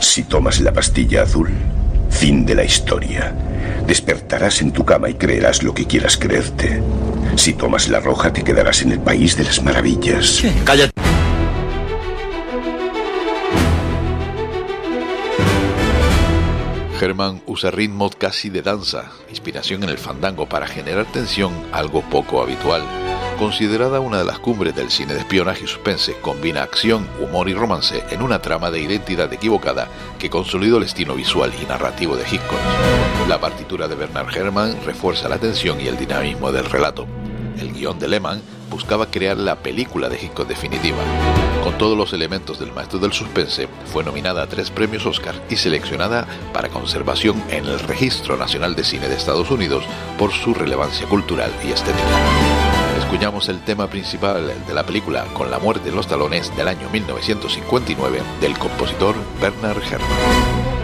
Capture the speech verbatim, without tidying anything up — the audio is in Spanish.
Si tomas la pastilla azul, fin de la historia. Despertarás en tu cama y creerás lo que quieras creerte. Si tomas la roja, te quedarás en el país de las maravillas. ¿Qué? Cállate. Herman usa ritmos casi de danza, inspiración en el fandango para generar tensión, algo poco habitual. Considerada una de las cumbres del cine de espionaje y suspense, combina acción, humor y romance en una trama de identidad equivocada que consolidó el estilo visual y narrativo de Hitchcock. La partitura de Bernard Herrmann refuerza la tensión y el dinamismo del relato. El guión de Lehmann buscaba crear la película de Hitchcock definitiva. Con todos los elementos del maestro del suspense, fue nominada a tres premios Oscar y seleccionada para conservación en el Registro Nacional de Cine de Estados Unidos por su relevancia cultural y estética. Escuchamos el tema principal de la película Con la muerte en los talones del año mil novecientos cincuenta y nueve del compositor Bernard Herrmann.